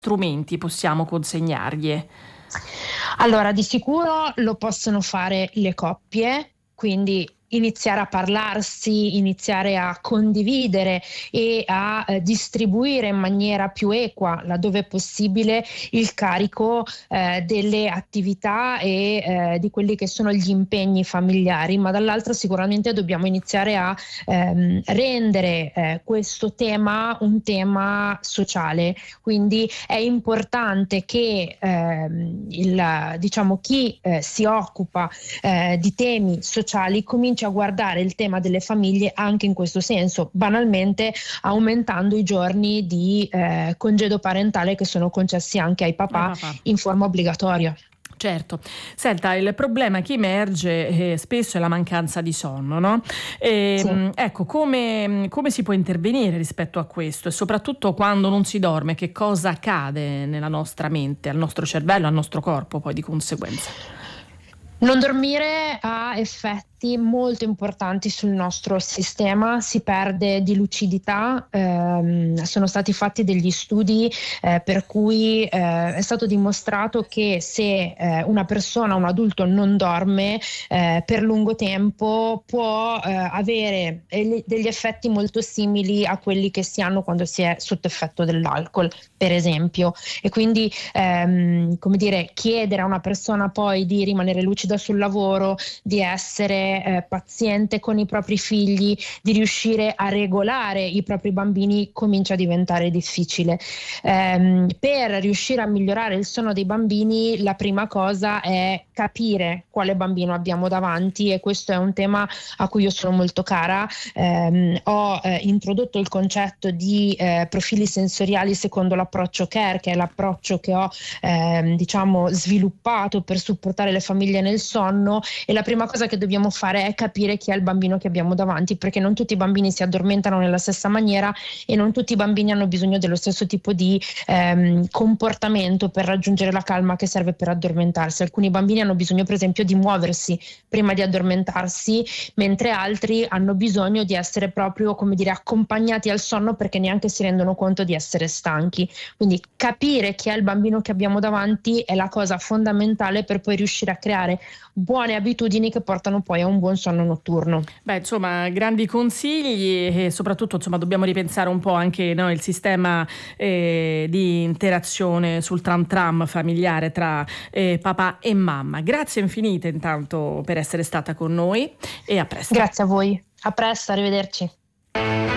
strumenti possiamo consegnargli? Allora, di sicuro lo possono fare le coppie, quindi iniziare a parlarsi, iniziare a condividere e a distribuire in maniera più equa, laddove è possibile, il carico delle attività e di quelli che sono gli impegni familiari, ma dall'altra sicuramente dobbiamo iniziare a rendere questo tema un tema sociale. Quindi è importante che chi si occupa di temi sociali cominci a guardare il tema delle famiglie anche in questo senso, banalmente aumentando i giorni di congedo parentale che sono concessi anche ai papà in forma obbligatoria. Certo. Senta, il problema che emerge spesso è la mancanza di sonno, no? Sì. Ecco, come si può intervenire rispetto a questo e soprattutto quando non si dorme, che cosa accade nella nostra mente, al nostro cervello, al nostro corpo poi di conseguenza? Non dormire ha effetti molto importanti sul nostro sistema, si perde di lucidità, sono stati fatti degli studi per cui è stato dimostrato che se una persona, un adulto non dorme per lungo tempo può avere degli effetti molto simili a quelli che si hanno quando si è sotto effetto dell'alcol, per esempio. E quindi chiedere a una persona poi di rimanere lucida sul lavoro, di essere paziente con i propri figli, di riuscire a regolare i propri bambini comincia a diventare difficile. Per riuscire a migliorare il sonno dei bambini, la prima cosa è capire quale bambino abbiamo davanti, e questo è un tema a cui io sono molto cara. Ho introdotto il concetto di profili sensoriali secondo l'approccio CARE, che è l'approccio che ho sviluppato per supportare le famiglie nel sonno, e la prima cosa che dobbiamo fare è capire chi è il bambino che abbiamo davanti, perché non tutti i bambini si addormentano nella stessa maniera e non tutti i bambini hanno bisogno dello stesso tipo di comportamento per raggiungere la calma che serve per addormentarsi. Alcuni bambini hanno bisogno, per esempio, di muoversi prima di addormentarsi, mentre altri hanno bisogno di essere proprio, accompagnati al sonno perché neanche si rendono conto di essere stanchi. Quindi capire chi è il bambino che abbiamo davanti è la cosa fondamentale per poi riuscire a creare buone abitudini che portano poi a un buon sonno notturno. Beh, insomma, grandi consigli e soprattutto, dobbiamo ripensare un po' anche il sistema di interazione sul tram tram familiare tra papà e mamma. Grazie infinite intanto per essere stata con noi e a presto. Grazie a voi, a presto, arrivederci.